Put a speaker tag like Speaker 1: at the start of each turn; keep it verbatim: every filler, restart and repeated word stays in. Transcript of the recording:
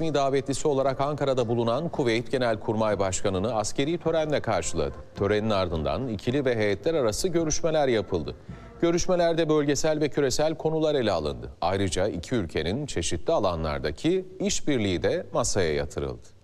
Speaker 1: resmi davetlisi olarak Ankara'da bulunan Kuveyt Genelkurmay Başkanı'nı askeri törenle karşıladı. Törenin ardından ikili ve heyetler arası görüşmeler yapıldı. Görüşmelerde bölgesel ve küresel konular ele alındı. Ayrıca iki ülkenin çeşitli alanlardaki işbirliği de masaya yatırıldı.